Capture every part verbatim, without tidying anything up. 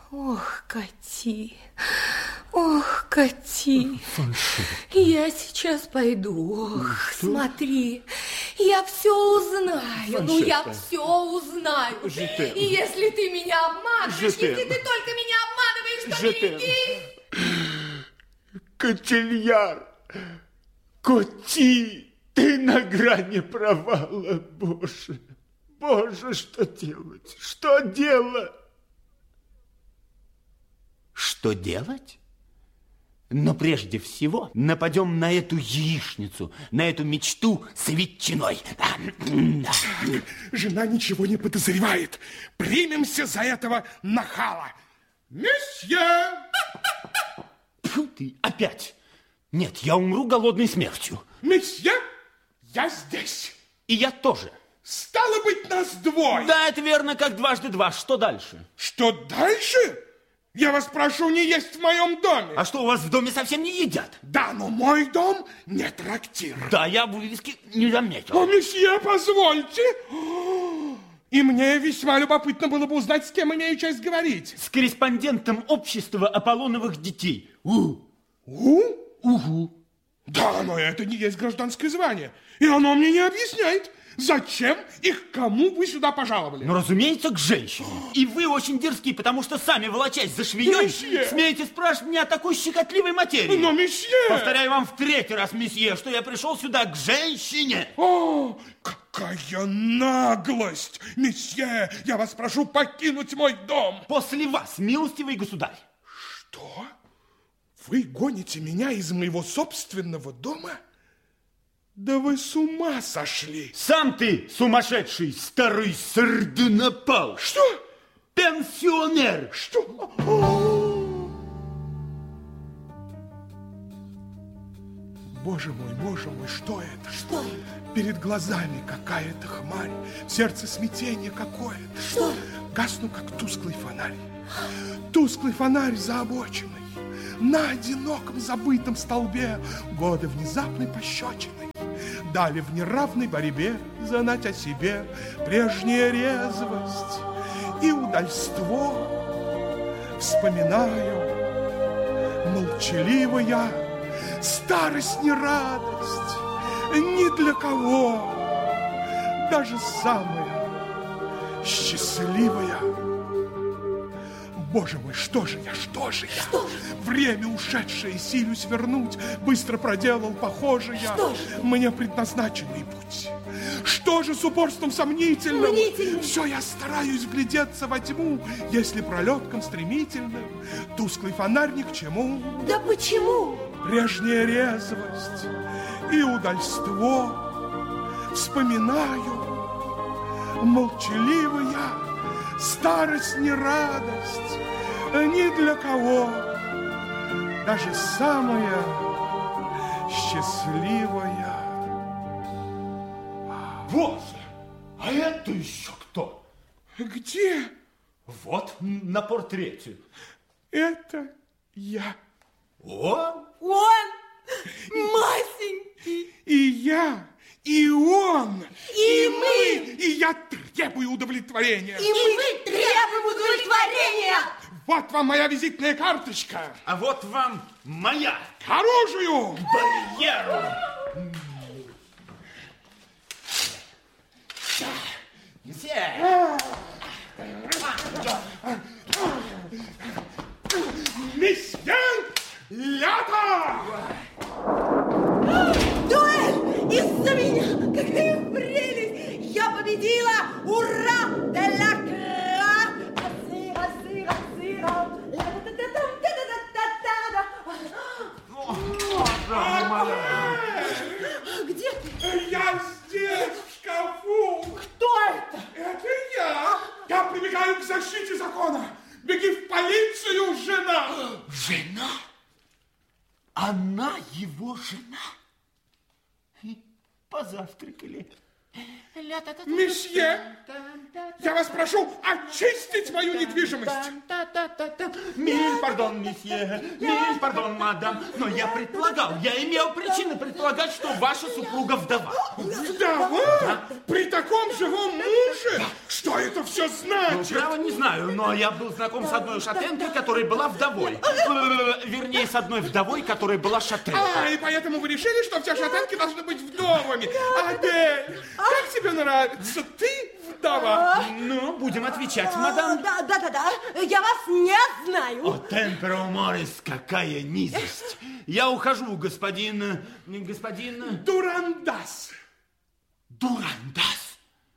Ох, Кати, ох, Кати, я сейчас пойду. Ох, что? Смотри, я все узнаю, Фаншетта. Ну я все узнаю. Жетем. И если ты меня обманываешь, Жетем. Если ты только меня обманываешь, то береги. Котельяр, Коти, ты на грани провала, Боже. Боже, что делать? Что делать? Что делать? Но прежде всего нападем на эту яичницу, на эту мечту с ветчиной. Жена ничего не подозревает. Примемся за этого нахала. Месье! Фу ты, опять. Нет, я умру голодной смертью. Месье, я здесь. И я тоже. Стало быть, нас двое. Да, это верно, как дважды два. Что дальше? Что дальше? Я вас прошу не есть в моем доме. А что, у вас в доме совсем не едят? Да, но мой дом не трактир. Да, я вывески не заметил. О, месье, позвольте. И мне весьма любопытно было бы узнать, с кем имею честь говорить. С корреспондентом общества Аполлоновых детей. У. У? Угу. Да, но это не есть гражданское звание. И оно мне не объясняет, зачем и к кому вы сюда пожаловали. Ну, разумеется, к женщине. И вы очень дерзкие, потому что сами, волочась за швеей, смеете спрашивать меня о такой щекотливой материи. Но, месье! Повторяю вам в третий раз, месье, что я пришел сюда к женщине. О, какая наглость! Месье, я вас прошу покинуть мой дом. После вас, милостивый государь. Что? Вы гоните меня из моего собственного дома? Да вы с ума сошли! Сам ты сумасшедший, старый сардонапал! Что? Пенсионер! Что? Боже мой, боже мой, что это? Что это? Перед глазами какая-то хмарь, в сердце смятение какое-то. Что? Гасну, как тусклый фонарь. Тусклый фонарь за обочиной. На одиноком забытом столбе годы внезапной пощечиной дали в неравной борьбе знать о себе прежняя резвость и удальство. Вспоминаю, молчаливая, старость не радость ни для кого, даже самая счастливая. Боже мой, что же я, что же я? Что же? Время ушедшее, силюсь вернуть, быстро проделал, похоже я, что же? Мне предназначенный путь. Что же с упорством сомнительным? Сомнительным. Все я стараюсь вглядеться во тьму, если пролетком стремительным тусклый фонарь ни к чему. Да почему? Прежняя резвость и удальство. Вспоминаю, молчаливая, старость не радость ни для кого, даже самая счастливая. Боже, а это еще кто? Где? Вот на портрете. Это я. Он? Он масенький. И я, и он, и, и мы. мы, и я требую удовлетворения. И, и мы требуем удовлетворения. Вот вам моя визитная карточка. А вот вам моя. К оружию. К барьеру. Месье Лята! Дуэль! Из-за меня! Какая прелесть! Я победила! Ура! Де-ля кра! Асыра, асыра, асыра! Где ты? Я здесь, в шкафу. Кто это? Это я. Я прибегаю к защите закона. Беги в полицию, жена. Жена? Она его жена? И позавтракали. Месье, я вас прошу очистить мою недвижимость. Миль, пардон, месье, миль, пардон, мадам, но я предполагал, я имел причины предполагать, что ваша супруга вдова. Вдова? При таком живом муже? Что это все значит? Ну, право не знаю, но я был знаком с одной шатенкой, которая была вдовой. Вернее, с одной вдовой, которая была шатенкой. А, и поэтому вы решили, что все шатенки должны быть вдовами. Адель, как тебе нравится? Ты вдова? Ну, будем отвечать, мадам. Да, да, да, да. Я вас не знаю. О, темперо морис, какая низость. Я ухожу, господин... Господин... Дурандас. Дурандас?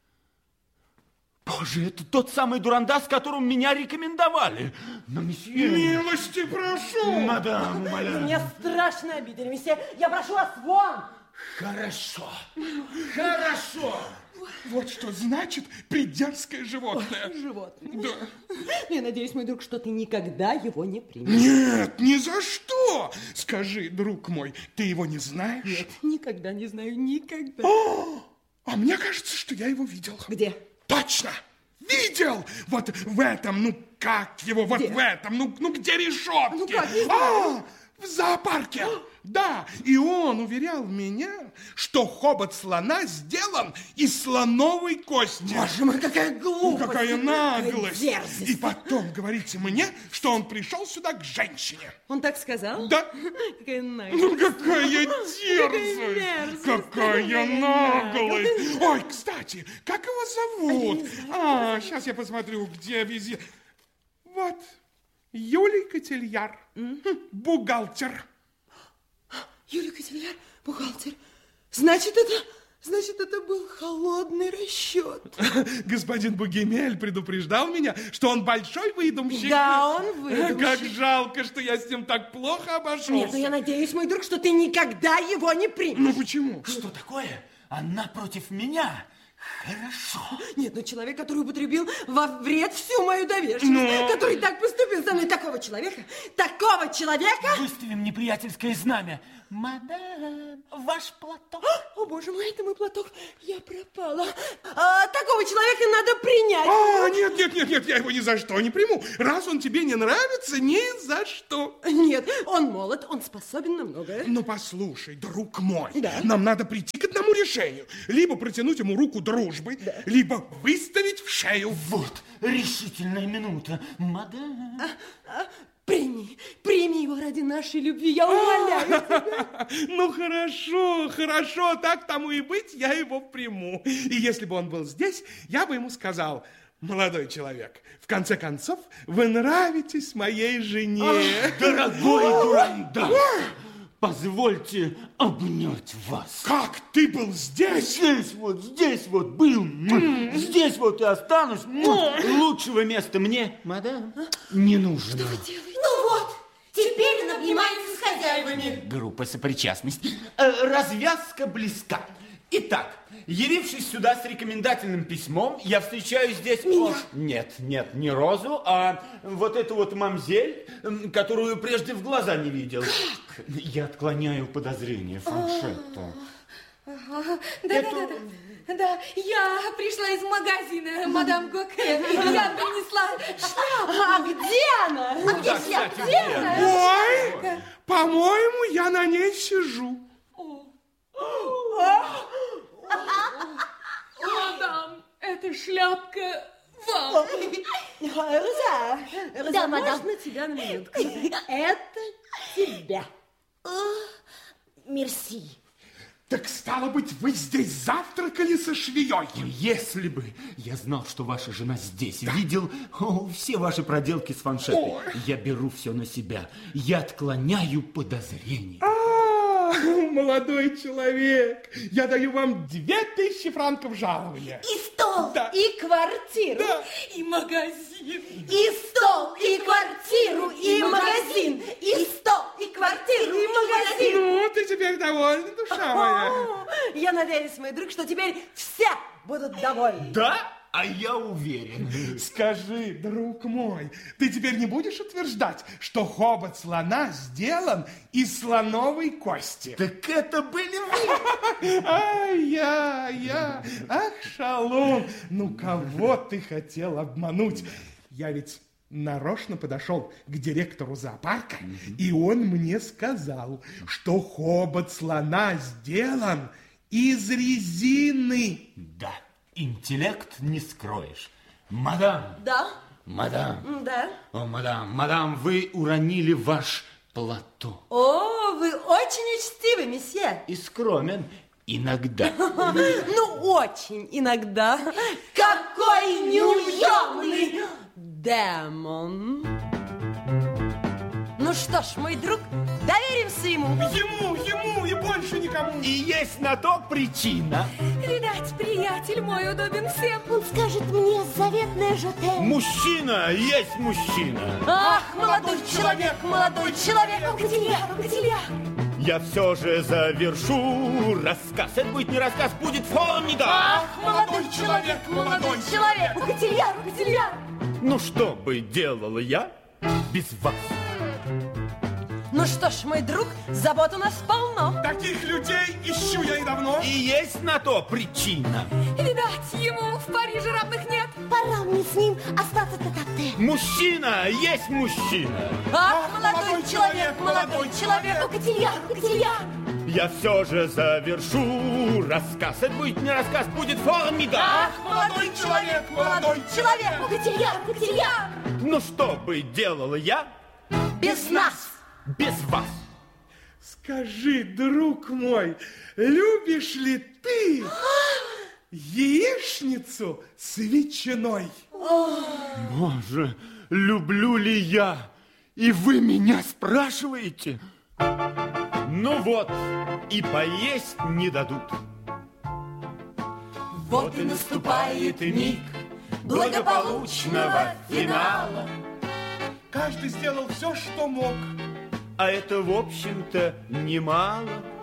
Боже, это тот самый Дурандас, которым меня рекомендовали. Но, месье... Милости прошу. Мадам, умоляю. Мне страшно обидели, месье. Я прошу вас вон. Хорошо. Хорошо. Вот что значит придерзкое животное. Животное. Да. Я надеюсь, мой друг, что ты никогда его не примешь. Нет, ни за что. Скажи, друг мой, ты его не знаешь? Нет, никогда не знаю, никогда. О, а мне кажется, что я его видел. Где? Точно! Видел! Вот в этом, ну как его, вот Где? в этом, ну, ну где решетки? Ну как, не знаю. А, в зоопарке. Да, и он уверял меня, что хобот слона сделан из слоновой кости. Боже мой, какая глупость. Ну, какая наглость. Какая дерзость. И потом говорите мне, что он пришел сюда к женщине. Он так сказал? Да. Какая наглость. Ну, какая дерзость. мерзость. Какая наглость. Ой, кстати, как его зовут? А, сейчас я посмотрю, где везде. Вот, Юлий Котельяр, бухгалтер. Юлий Котельяр, бухгалтер. Значит, это... Значит, это был холодный расчет. Господин Бугемель предупреждал меня, что он большой выдумщик. Да, он выдумщик. Как жалко, что я с ним так плохо обошелся. Нет, но я надеюсь, мой друг, что ты никогда его не примешь. Ну почему? Что такое? Она против меня? Хорошо. Нет, ну человек, который употребил во вред всю мою доверчивость, Но... который так поступил со мной, такого человека, такого человека... Выставим неприятельское знамя. Мадам, ваш платок. О, боже мой, это мой платок, я пропала. А, такого человека надо принять. А, нет, нет, нет, нет, я его ни за что не приму. Раз он тебе не нравится, ни за что. Нет, он молод, он способен на многое. Ну, послушай, друг мой, Да. нам надо прийти к одному решению. Либо протянуть ему руку дружбы, да. либо выставить в шею. Вот, решительная минута. Мадам. А, прими, прими его ради нашей любви, я умоляю тебя. Ну, хорошо, хорошо, так тому и быть, я его приму. И если бы он был здесь, я бы ему сказал: молодой человек, в конце концов, вы нравитесь моей жене. Ах, дорогой Дурандас, позвольте обнять вас. Как ты был здесь? Здесь вот, здесь вот был. Здесь вот и останусь. Лучшего места мне, мадам, не нужно. Ну вот, теперь он обнимается с хозяевами. Группа сопричастности. Э, Развязка близка. Итак, явившись сюда с рекомендательным письмом, я встречаю здесь... О, нет, нет, не Розу, а вот эту вот мамзель, м, которую прежде в глаза не видел. Я отклоняю подозрения, Франшетто. Да, да, да, да. Да, я пришла из магазина, мадам Гоке. Я принесла шляпу. А где она? А где Да, шляпа? кстати, Где где? она? Ой, по-моему, я на ней сижу. Мадам, эта шляпка вам. Роза, Роза, Да, мадам. можно тебя на минутку? Это тебе. Мерси. Так стало быть, вы здесь завтракали со швеей? Если бы я знал, что ваша жена здесь, видел о, все ваши проделки с фаншетой, я беру все на себя. Я отклоняю подозрения. А, молодой человек, я даю вам две тысячи франков жалования. И стол, Да. и квартиру, Да. И магазин. и стол, и квартиру, и магазин, и стол, и квартиру, и магазин. Ну, ты теперь довольна, душа моя? О, я надеюсь, мой друг, что теперь все будут довольны. Да? А я уверен. Скажи, друг мой, ты теперь не будешь утверждать, что хобот слона сделан из слоновой кости? Так это были вы. Ай, я, я, ах, шалун, ну кого ты хотел обмануть? Я ведь нарочно подошел к директору зоопарка, и он мне сказал, что хобот слона сделан из резины. Да, интеллект не скроешь. Мадам. Да? Мадам. Да. О, мадам, мадам, вы уронили ваш платок. О, вы очень учтивы, месье. И скромен иногда. Ну, очень иногда. Какой неуемный демон. Ну что ж, мой друг, доверимся ему. Ему, ему и больше никому. И есть на то причина. Видать, приятель мой удобен всем. Он скажет мне заветное жоте. Мужчина есть мужчина. Ах, молодой человек, молодой человек. Котельяр, котельяр. Я все же завершу рассказ. Это будет не рассказ, будет формида. Ах, молодой человек, молодой человек. Котельяр, котельяр. Ну что бы делал я без вас? Ну что ж, мой друг, забот у нас полно. Таких людей ищу я и давно. И есть на то причина. Видать, ему в Париже равных нет. Пора мне с ним остаться тет-а-тет. Мужчина есть мужчина. Ах, молодой человек, молодой человек. Котельяр, котельяр. Я все же завершу рассказ. Это будет не рассказ, будет формида. Ах, молодой человек, молодой человек. Котельяр, котельяр. Ну что бы делал я Без нас. без вас? Скажи, друг мой, любишь ли ты яичницу с ветчиной? Боже, люблю ли я? И вы меня спрашиваете? Ну вот, и поесть не дадут. Вот и наступает миг благополучного финала. Каждый сделал все, что мог. А это, в общем-то, немало.